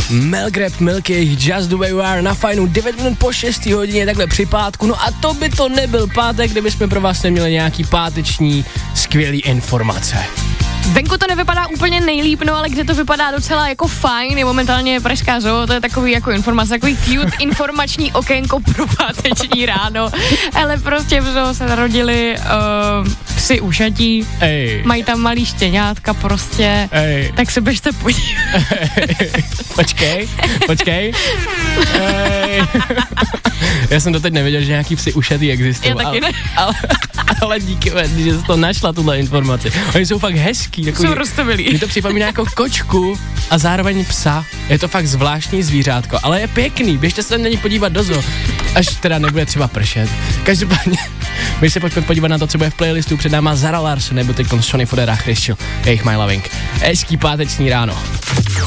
Melgrab Milky, Just the Way You Are na Fajnu, 9 minut po 6 hodině, takhle při pátku. No a to by to nebyl pátek, kdyby jsme pro vás neměli nějaký páteční skvělý informace. Venku to nevypadá úplně nejlíp, no ale kde to vypadá docela jako fajn, je momentálně Pražská zoo, to je takový jako informace, takový cute informační okénko pro páteční ráno, ale prostě v zoo se narodili psi ušatí, mají tam malý štěňátka prostě, tak se běžte podívat. Počkej. Já jsem doteď nevěděl, že nějaký psi ušatý existují. Já taky ne. Ale díky, že jsi to našla, tuhle informaci. Oni jsou fakt hezký. Takový, jsou roztomilí. Mi to připomíná jako kočku a zároveň psa. Je to fakt zvláštní zvířátko, ale je pěkný. Běžte se na něj podívat do zoo, až teda nebude třeba pršet. Každopádně, my se pojďme podívat na to, co bude v playlistu před náma Zara Larsson nebo teď Sonny Fodera Christian, jejich My Loving. Hezký páteční ráno.